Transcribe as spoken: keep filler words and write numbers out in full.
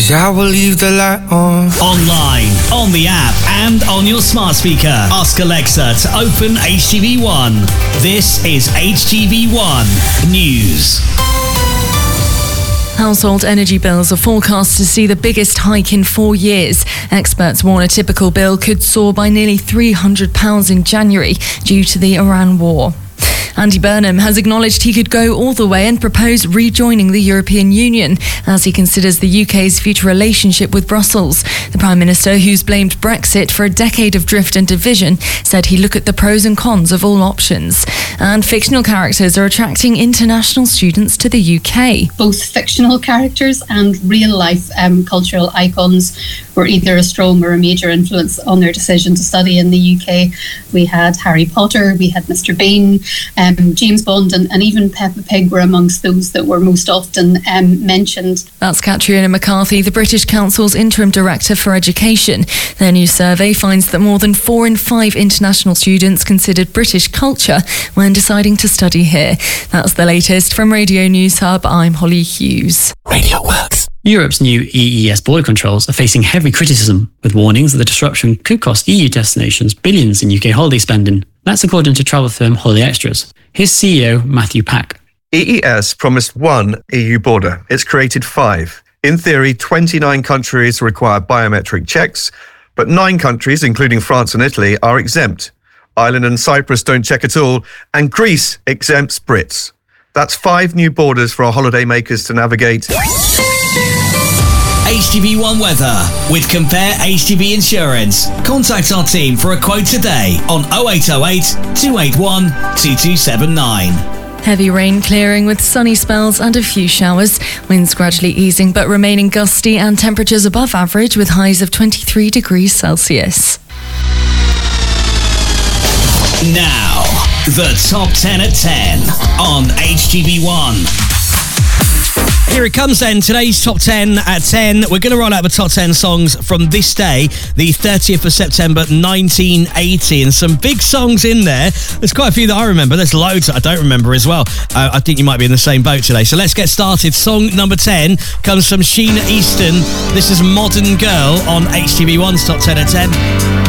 Cause I will leave the light on. Online, on the app, and on your smart speaker. Ask Alexa to open H T V one. This is H T V one News. Household energy bills are forecast to see the biggest hike in four years. Experts warn a typical bill could soar by nearly three hundred pounds in January due to the Iran war. Andy Burnham has acknowledged he could go all the way and propose rejoining the European Union as he considers the U K's future relationship with Brussels. The Prime Minister, who's blamed Brexit for a decade of drift and division, said he'd look at the pros and cons of all options. And fictional characters are attracting international students to the U K. Both fictional characters and real-life um, cultural icons were either a strong or a major influence on their decision to study in the U K. We had Harry Potter, we had Mister Bean, um, James Bond and, and even Peppa Pig were amongst those that were most often um, mentioned. That's Catriona McCarthy, the British Council's Interim Director for Education. Their new survey finds that more than four in five international students considered British culture when deciding to study here. That's the latest from Radio News Hub. I'm Holly Hughes. Radio Works. Europe's new E E S border controls are facing heavy criticism, with warnings that the disruption could cost E U destinations billions in U K holiday spending. That's according to travel firm Holiday Extras. Here's C E O Matthew Pack. E E S promised one E U border. It's created five. In theory, twenty-nine countries require biometric checks, but nine countries, including France and Italy, are exempt. Ireland and Cyprus don't check at all, and Greece exempts Brits. That's five new borders for our holidaymakers to navigate. H T V one weather with Compare H T V Insurance. Contact our team for a quote today on oh eight oh eight, two eight one, two two seven nine. Heavy rain clearing with sunny spells and a few showers. Winds gradually easing but remaining gusty, and temperatures above average with highs of twenty-three degrees Celsius. Now, the top ten at ten on H T V one. Here it comes then, today's top ten at ten. We're going to roll out the top ten songs from this day, the thirtieth of September nineteen eighty, and some big songs in there. There's quite a few that I remember. There's loads that I don't remember as well. Uh, I think you might be in the same boat today. So let's get started. Song number ten comes from Sheena Easton. This is Modern Girl on H T V one's top ten at ten.